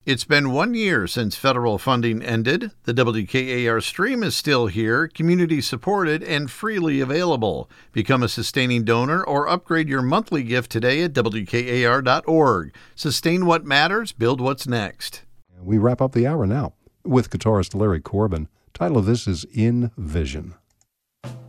It's been 1 year since federal funding ended. The WKAR stream is still here, community-supported, and freely available. Become a sustaining donor or upgrade your monthly gift today at WKAR.org. Sustain what matters, build what's next. We wrap up the hour now with guitarist Larry Corbin. Title of this is In Vision.